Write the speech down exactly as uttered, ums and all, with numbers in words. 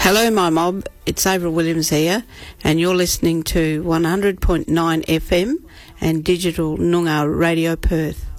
Hello, my mob. It's Avril Williams here, and you're listening to one hundred point nine F M and Digital Noongar Radio Perth.